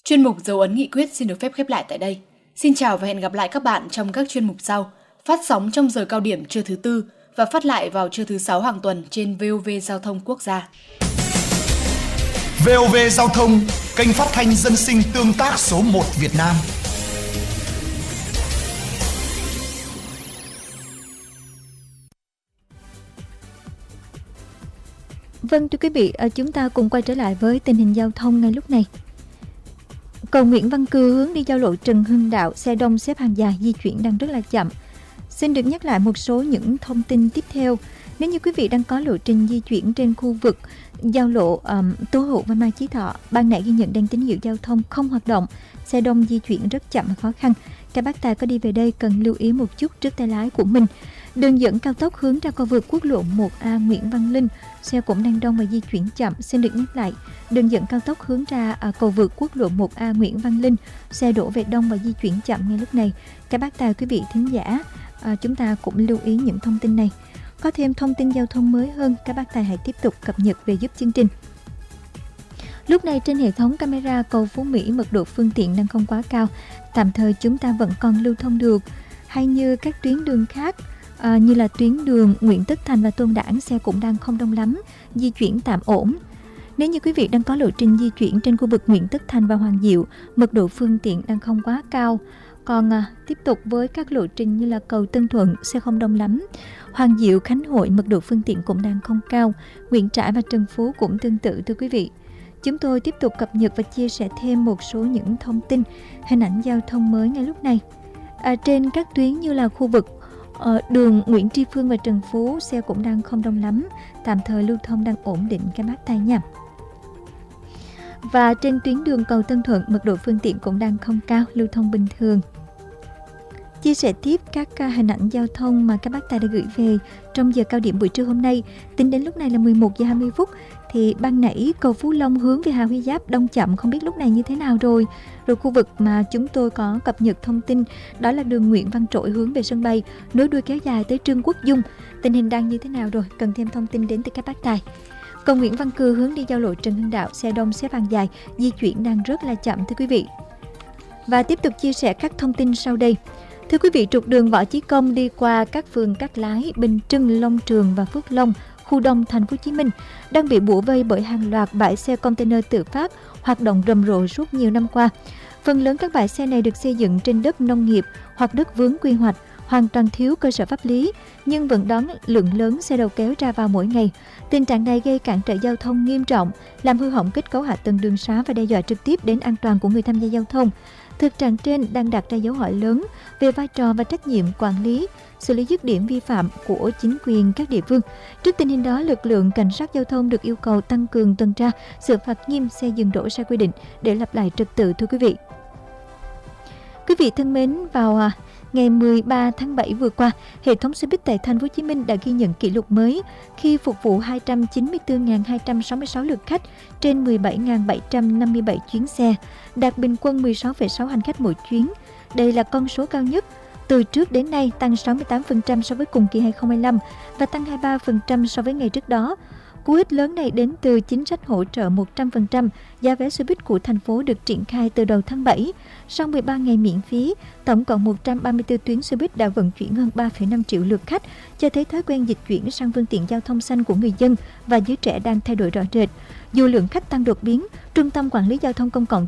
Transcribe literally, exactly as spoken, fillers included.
Chuyên mục dấu ấn nghị quyết xin được phép khép lại tại đây. Xin chào và hẹn gặp lại các bạn trong các chuyên mục sau, phát sóng trong giờ cao điểm trưa thứ tư và phát lại vào trưa thứ sáu hàng tuần trên vê o vê Giao thông Quốc gia. vê o vê Giao thông, kênh phát thanh dân sinh tương tác số một Việt Nam. Vâng, thưa quý vị, chúng ta cùng quay trở lại với tình hình giao thông ngay lúc này. Cầu Nguyễn Văn Cừ hướng đi giao lộ Trần Hưng Đạo, xe đông xếp hàng dài, di chuyển đang rất là chậm. Xin được nhắc lại một số những thông tin tiếp theo. Nếu như quý vị đang có lộ trình di chuyển trên khu vực giao lộ um, Tô Hữu và Mai Chí Thọ, ban nãy ghi nhận đang tín hiệu giao thông không hoạt động, xe đông di chuyển rất chậm và khó khăn. Các bác tài có đi về đây cần lưu ý một chút trước tay lái của mình. Đường dẫn cao tốc hướng ra cầu vượt quốc lộ một A Nguyễn Văn Linh, xe cũng đang đông và di chuyển chậm. Xin được nhắc lại, đường dẫn cao tốc hướng ra à, cầu vượt quốc lộ một A Nguyễn Văn Linh, xe đổ về đông và di chuyển chậm ngay lúc này. Các bác tài, quý vị thính giả, à, chúng ta cũng lưu ý những thông tin này. Có thêm thông tin giao thông mới hơn, các bác tài hãy tiếp tục cập nhật về giúp chương trình. Lúc này trên hệ thống camera cầu Phú Mỹ, mật độ phương tiện đang không quá cao, tạm thời chúng ta vẫn còn lưu thông được. Hay như các tuyến đường khác, à, như là tuyến đường Nguyễn Tất Thành và Tôn Đản, xe cũng đang không đông lắm, di chuyển tạm ổn. Nếu như quý vị đang có lộ trình di chuyển trên khu vực Nguyễn Tất Thành và Hoàng Diệu, mật độ phương tiện đang không quá cao. Còn à, tiếp tục với các lộ trình như là cầu Tân Thuận, xe không đông lắm. Hoàng Diệu, Khánh Hội, mật độ phương tiện cũng đang không cao. Nguyễn Trãi và Trần Phú cũng tương tự, thưa quý vị. Chúng tôi tiếp tục cập nhật và chia sẻ thêm một số những thông tin, hình ảnh giao thông mới ngay lúc này. À, trên các tuyến như là khu vực Ờ, đường Nguyễn Tri Phương và Trần Phú, xe cũng đang không đông lắm, tạm thời lưu thông đang ổn định các bác tay nha. Và trên tuyến đường cầu Tân Thuận, mật độ phương tiện cũng đang không cao, lưu thông bình thường. Chia sẻ tiếp các uh, hình ảnh giao thông mà các bác tài đã gửi về trong giờ cao điểm buổi trưa hôm nay. Tính đến lúc này là mười một giờ hai mươi phút. Thì ban nãy cầu Phú Long hướng về Hà Huy Giáp đông chậm, không biết lúc này như thế nào rồi. Rồi khu vực mà chúng tôi có cập nhật thông tin đó là đường Nguyễn Văn Trỗi hướng về sân bay, nối đuôi kéo dài tới Trương Quốc Dung. Tình hình đang như thế nào rồi? Cần thêm thông tin đến từ các bác tài. Cầu Nguyễn Văn Cừ hướng đi giao lộ Trần Hưng Đạo, xe đông xếp hàng dài, di chuyển đang rất là chậm, thưa quý vị. Và tiếp tục chia sẻ các thông tin sau đây. Thưa quý vị, trục đường Võ Chí Công đi qua các phường Cát Lái, Bình Trưng, Long Trường và Phước Long, khu đông thành phố Hồ Chí Minh đang bị bủa vây bởi hàng loạt bãi xe container tự phát hoạt động rầm rộ suốt nhiều năm qua. Phần lớn các bãi xe này được xây dựng trên đất nông nghiệp hoặc đất vướng quy hoạch, hoàn toàn thiếu cơ sở pháp lý, nhưng vẫn đón lượng lớn xe đầu kéo ra vào mỗi ngày. Tình trạng này gây cản trở giao thông nghiêm trọng, làm hư hỏng kết cấu hạ tầng đường xá và đe dọa trực tiếp đến an toàn của người tham gia giao thông. Thực trạng trên đang đặt ra dấu hỏi lớn về vai trò và trách nhiệm quản lý, xử lý dứt điểm vi phạm của chính quyền các địa phương. Trước tình hình đó, lực lượng cảnh sát giao thông được yêu cầu tăng cường tuần tra, xử phạt nghiêm xe dừng đỗ sai quy định để lập lại trật tự, thưa quý vị. Quý vị thân mến, vào à, ngày mười ba tháng bảy vừa qua, hệ thống xe buýt tại thành phố Hồ Chí Minh đã ghi nhận kỷ lục mới khi phục vụ hai trăm chín mươi tư nghìn hai trăm sáu mươi sáu lượt khách trên mười bảy nghìn bảy trăm năm mươi bảy chuyến xe, đạt bình quân mười sáu phẩy sáu hành khách mỗi chuyến. Đây là con số cao nhất từ trước đến nay, tăng sáu mươi tám phần trăm so với cùng kỳ hai không hai lăm và tăng hai mươi ba phần trăm so với ngày trước đó. Cú hích lớn này đến từ chính sách hỗ trợ một trăm phần trăm giá vé xe buýt của thành phố được triển khai từ đầu tháng bảy. Sau mười ba ngày miễn phí, tổng cộng một trăm ba mươi tư tuyến xe buýt đã vận chuyển hơn ba phẩy năm triệu lượt khách, cho thấy thói quen dịch chuyển sang phương tiện giao thông xanh của người dân và giới trẻ đang thay đổi rõ rệt. Dù lượng khách tăng đột biến, Trung tâm Quản lý Giao thông Công cộng